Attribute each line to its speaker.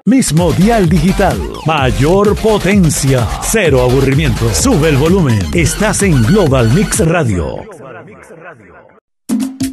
Speaker 1: Mismo dial digital. Mayor potencia. Cero aburrimiento. Sube el volumen. Estás en Global Mix Radio.